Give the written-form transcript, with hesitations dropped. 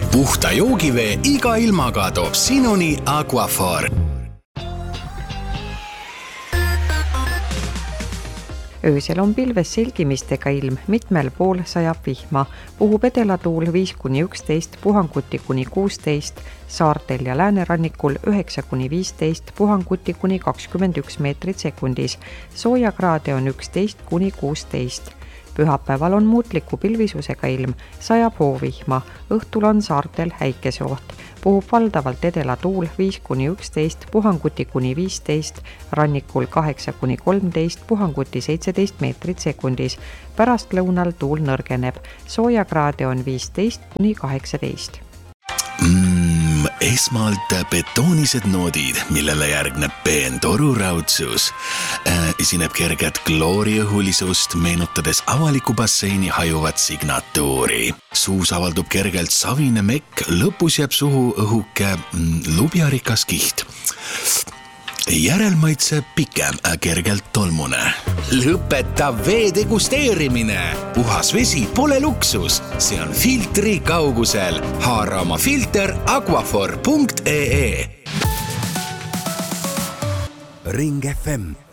puhta joogivee iga ilmaga toob sinuni Aquaphor. Öösel on pilves selgimistega ilm, mitmel pool sajab vihma, puhub edelatuul 5-11, puhanguti kuni 16, saartel ja läänerannikul 9-15, puhanguti kuni 21 meetrit sekundis, soojakraade on 11-16. Pühapäeval on muutliku pilvisusega ilm, sajab hoovihma, õhtul on saartel häikeseoht. Puhub valdavalt edelatuul 5-11, puhanguti kuni 15, rannikul 8-13, puhanguti 17 meetrit sekundis. Pärast lõunal tuul nõrgeneb, soojakraade on 15-18. Esmalt betoonised noodid, millele järgneb peentoru raudsus. Esineb kerget klooriõhulisust, meenutades avaliku basseini hajuvat signatuuri. Suus avaldub kergelt savine mekk, lõpus jääb suhu õhuke lubjarikas kiht. Järelmaitse pikem, kergelt tolmune. Lõpeta vee degusteerimine. Puhas vesi pole luksus, see on filtri kaugusel. Haara oma filter aquaphor.ee. Ring FM